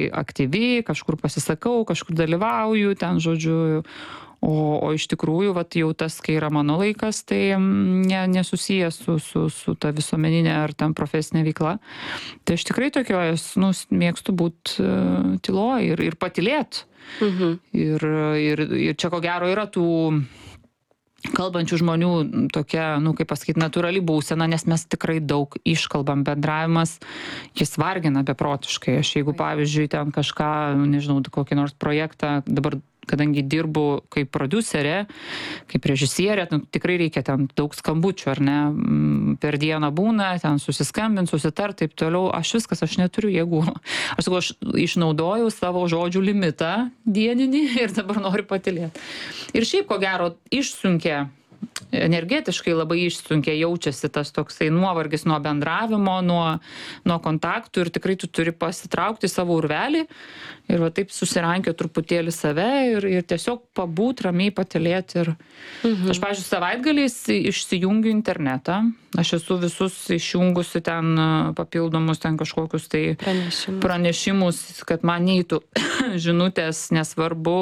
aktyvi, kažkur pasisakau, kažkur dalyvauju, ten žodžiu. O iš tikrųjų, vat, jau tas, kai yra mano laikas, tai nesusijęs su ta visuomeninė ar ten profesinė veikla. Tai aš tikrai tokios, mėgstu būti tyloj ir patylėt. Ir čia ko gero yra tų kalbančių žmonių tokia, kaip pasakyti, natūrali būsena, nes mes tikrai daug iškalbam, bendravimas, jis vargina beprotiškai. Aš jeigu, pavyzdžiui, ten kažką, nežinau, kokį nors projektą, dabar kadangi dirbu kaip prodiuserė, kaip režisierė, tikrai reikia ten daug skambučių, ar ne, per dieną būna, ten susiskambint, susitart, taip toliau, aš neturiu jėgų. Aš sakau, aš išnaudojau savo žodžių limitą dieninį ir dabar noriu patylėti. Ir šiaip, ko gero, išsunkia, energetiškai labai išsunkia, jaučiasi tas toksai nuovargis nuo bendravimo, nuo kontaktų ir tikrai tu turi pasitraukti savo urvelį ir va taip susirankio truputėlį save ir tiesiog pabūt, ramiai patylėti. Ir aš, pavyzdžiui, savaitgaliais išsijungiu internetą, aš esu visus išjungusi ten papildomus ten kažkokius tai pranešimus, kad man neįtų žinutės, nesvarbu,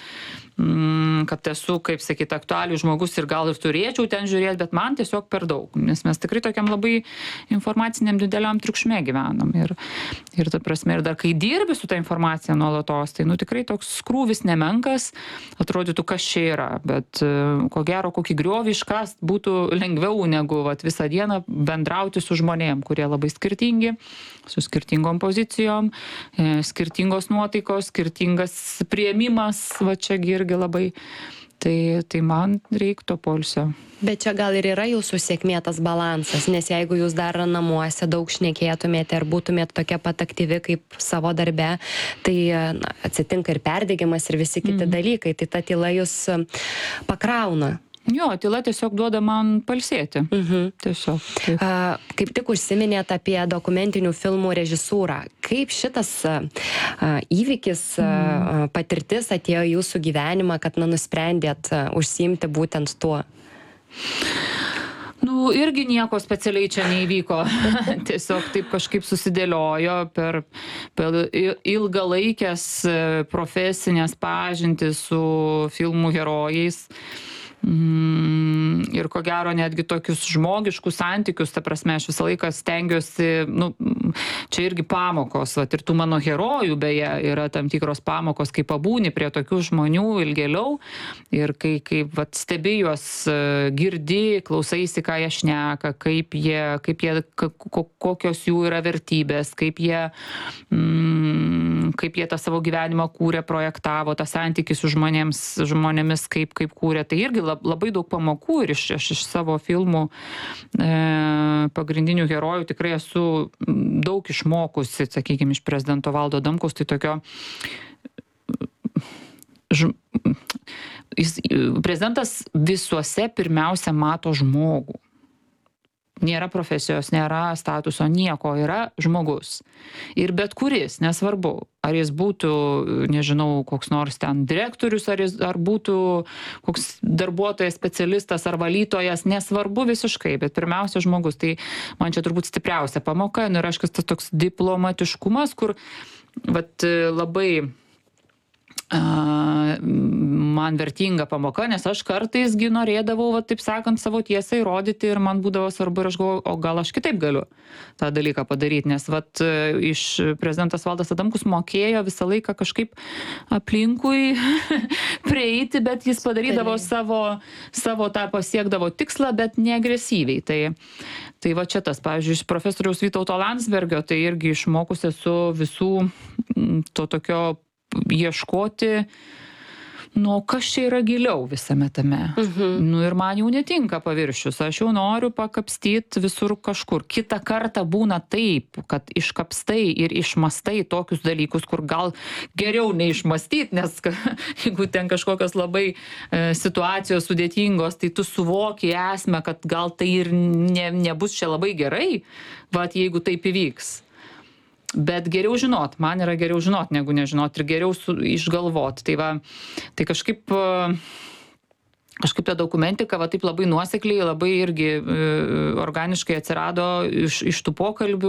kad esu, kaip sakyt, aktualių žmogus ir gal ir turėčiau ten žiūrėti, bet man tiesiog per daug, nes mes tikrai tokiam labai informaciniam dideliam triukšme gyvenam. Ir ta prasme, ir dar kai dirbi su ta informacija nuolatos, tai tikrai toks krūvis nemenkas, atrodytų, kas čia yra, bet ko gero, kokį griovį iškast būtų lengviau negu visą dieną bendrauti su žmonėm, kurie labai skirtingi, su skirtingom pozicijom, skirtingos nuotaikos, skirtingas priėmimas, va čia irgi labai. Tai man reiktų poilsio. Bet čia gal ir yra jūsų sėkmė tas balansas, nes jeigu jūs dar namuose daug šnekėtumėte ar būtumėte tokia pat aktyvi kaip savo darbe, tai atsitinka ir perdegimas ir visi kiti dalykai, tai ta tyla jūs pakrauna. Jo, tyla tiesiog duoda man palsėti. Tiesiog. Kaip tik užsiminėt apie dokumentinių filmų režisūrą. Kaip šitas įvykis, patirtis atėjo į jūsų gyvenimą, kad nusprendėt užsiimti būtent tuo? Irgi nieko specialiai čia neįvyko. Tiesiog taip kažkaip susidėliojo per ilgalaikės profesinės pažintis su filmų herojais. Ir ko gero netgi tokius žmogiškus santykius, ta prasme, aš visą laiką stengiuosi, čia irgi pamokos, ir tų mano herojų beje yra tam tikros pamokos, kai pabūni prie tokių žmonių ilgėliau ir kai stebi juos, girdi, klausaisi, ką jie šneka, kokios jų yra vertybės, kaip jie tą savo gyvenimą kūrė, projektavo, tą santykį su žmonėmis, kaip kūrė, tai irgi labai daug pamokų ir aš iš savo filmų pagrindinių herojų tikrai esu daug išmokusi, sakykime, iš prezidento Valdo Adamkaus, tai tokio prezidentas visuose pirmiausia mato žmogų. Nėra profesijos, nėra statuso, nieko, yra žmogus. Ir bet kuris, nesvarbu, ar jis būtų, nežinau, koks nors ten direktorius, ar būtų koks darbuotojas, specialistas ar valytojas, nesvarbu visiškai, bet pirmiausia žmogus. Tai man čia turbūt stipriausia pamoka, ir aiškus tas toks diplomatiškumas, kur labai man vertinga pamoka, nes aš kartaisgi norėdavau, taip sakant, savo tiesą įrodyti ir man būdavo svarbu ir aš galvoju, o gal aš kitaip galiu tą dalyką padaryti, nes iš prezidentas Valdas Adamkus mokėjo visą laiką kažkaip aplinkui prieiti, bet jis padarydavo savo tą pasiekdavo tikslą, bet neagresyviai. Tai va čia tas, pavyzdžiui, iš profesoriaus Vytauto Landsbergio, tai irgi išmokusi su visų to tokio ieškoti, kas čia yra giliau visame tame. Ir man jau netinka paviršius, aš jau noriu pakapstyti visur kažkur. Kitą kartą būna taip, kad iškapstai ir išmastai tokius dalykus, kur gal geriau neišmastyti, nes jeigu ten kažkokios labai situacijos sudėtingos, tai tu suvoki esmę, kad gal tai ir nebus čia labai gerai, jeigu taip įvyks. Bet geriau žinot, man yra geriau žinot, negu nežinot ir geriau išgalvot. Tai kažkaip kažkaip ta dokumentika va taip labai nuosekliai, labai irgi organiškai atsirado iš tų pokalbių,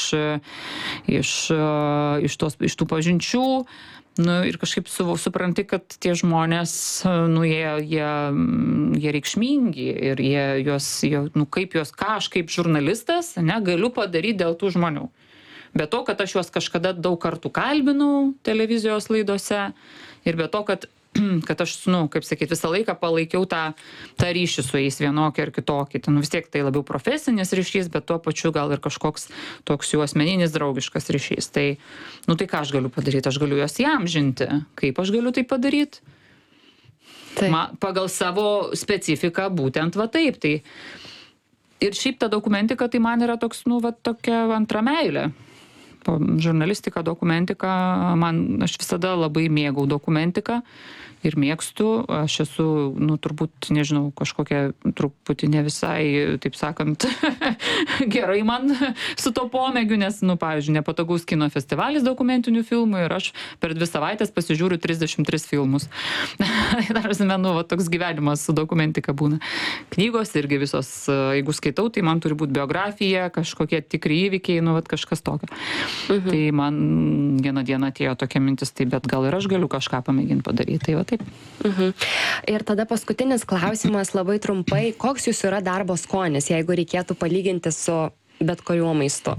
iš tų pažinčių. Nu, ir kažkaip supranti, kad tie žmonės, nu, jie reikšmingi ir kaip ką aš kaip žurnalistas, galiu padaryti dėl tų žmonių. Be to, kad aš juos kažkada daug kartų kalbinau televizijos laidose ir be to, kad aš, kaip sakyt, visą laiką palaikiau tą ryšį su jais vienokį ar kitokį. Vis tiek tai labiau profesinis ryšys, bet tuo pačiu gal ir kažkoks toks jų asmeninis draugiškas ryšys. Tai ką aš galiu padaryti? Aš galiu juos įamžinti. Kaip aš galiu tai padaryti? Pagal savo specifiką būtent va taip. Tai ir šiaip ta dokumentika, tai man yra toks, tokia antra meilė. Žurnalistika, dokumentika, aš visada labai mėgau dokumentiką ir mėgstu. Aš esu, turbūt, nežinau, kažkokia truputį ne visai, taip sakant, gerai man su to pomėgiu, nes, pavyzdžiui, Nepatogaus kino festivalis dokumentinių filmų ir aš per 2 savaitės pasižiūriu 33 filmus. Dar atsimenu, toks gyvenimas su dokumentika būna. Knygos irgi visos, jeigu skaitau, tai man turi būti biografija, kažkokie tikri įvykiai, kažkas tokio. Tai man vieną dieną atėjo tokia mintis, tai bet gal ir aš galiu kažką pamėginti padaryti. Tai va taip. Ir tada paskutinis klausimas labai trumpai. Koks jūsų yra darbo skonis, jeigu reikėtų palyginti su bet kuriuo maistu?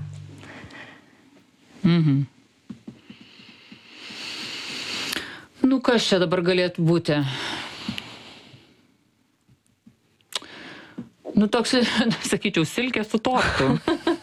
Kas čia dabar galėtų būti? Toks, sakyčiau, silkė su tortu.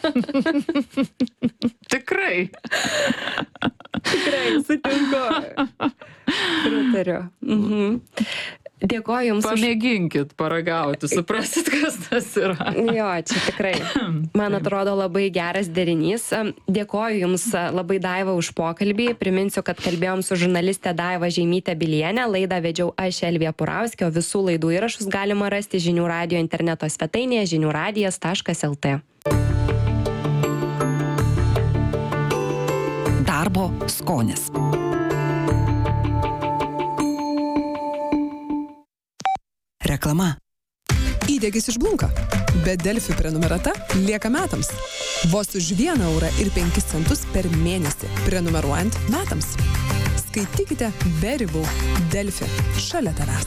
Tikrai. Tikrai, sutinku. Pritariu. Dėkoju Jums. Pamėginkit paragauti, suprasit, kas tas yra. Jo, čia tikrai, man atrodo, labai geras derinys. Dėkoju Jums labai, Daiva, už pokalbį. Priminsiu, kad kalbėjom su žurnaliste Daiva Žeimyte-Bilienė. Laidą vedžiau aš, Elvija Purauskė, o visų laidų įrašus galima rasti Žinių radijo interneto svetainėje žiniųradijas.lt. Darbo skonis. Reklama. Įdegis išblunka, bet Delfi prenumerata lieka metams. Vos už 1 eurą ir 5 centus per mėnesį, prenumeruojant metams. Skaitykite be ribų. Delfi. Šalia tavęs.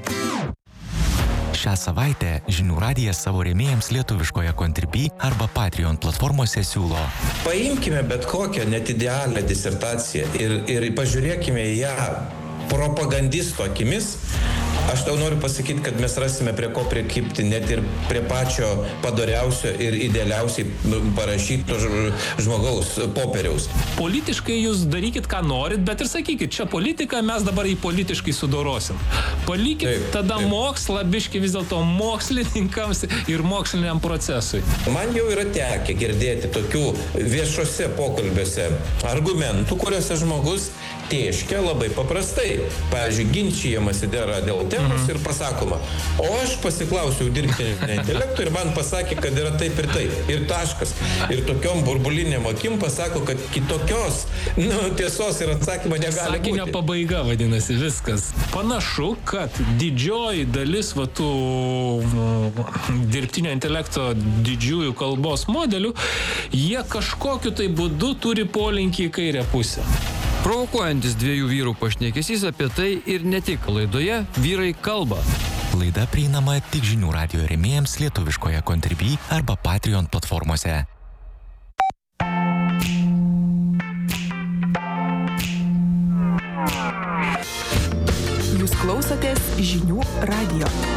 Šią savaitę Žinių radijas savo rėmėjams lietuviškoje Contribui arba Patreon platformose siūlo. Paimkime bet kokią net idealią disertaciją ir pažiūrėkime į ją propagandisto akimis. Aš tau noriu pasakyti, kad mes rasime prie ko prikibti net ir prie pačio padoriausio ir idealiausiai parašyto žmogaus popieriaus. Politiškai jūs darykit, ką norit, bet ir sakykit, čia politika, mes dabar į politiškai sudorosim. Palikit tada mokslą, biški vis dėlto mokslininkams ir moksliniam procesui. Man jau yra tekę girdėti tokių viešose pokalbiuose argumentų, kuriuose žmogus tėškia labai paprastai. Pavyzdžiui, ginčijamasi dėl temos ir pasakoma, o aš pasiklausiau dirbtinio intelekto ir man pasakė, kad yra taip ir taip. Ir taškas. Ir tokiom burbulinėm akim pasako, kad kitokios tiesos ir atsakymo negali būti. Sakinio pabaiga vadinasi viskas. Panašu, kad didžioji dalis tų dirbtinio intelekto didžiųjų kalbos modelių, jie kažkokiu tai būdu turi polinkį į kairę pusę. Provokuojantis 2 vyrų pašnekesys apie tai ir ne tik laidoje Vyrai kalba. Laida prieinama tik Žinių radijo rėmėjams lietuviškoje Contribui arba Patreon platformose. Jūs klausotės Žinių radijo.